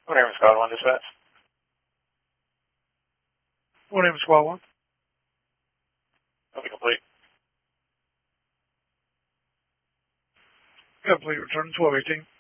My name is Squad 1 Dispatch. My name is Squad 1. Copy complete. Complete, return 1218.